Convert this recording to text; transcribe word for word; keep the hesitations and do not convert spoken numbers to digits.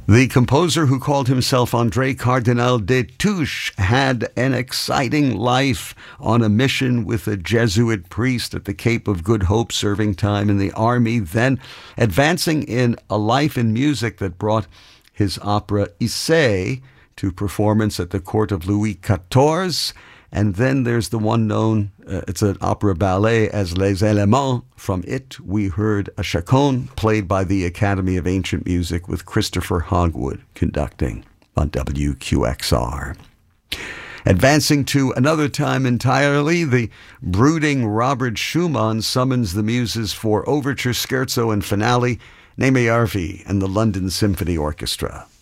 The composer, who called himself André Cardinal Destouches, had an exciting life on a mission with a Jesuit priest at the Cape of Good Hope, serving time in the army, then advancing in a life in music that brought his opera Isée to performance at the court of Louis the fourteenth. And then there's the one known, uh, it's an opera ballet, as Les Éléments. From it, we heard a chaconne played by the Academy of Ancient Music with Christopher Hogwood conducting on W Q X R. Advancing to another time entirely, the brooding Robert Schumann summons the muses for overture, scherzo, and finale, Nemearvi and the London Symphony Orchestra.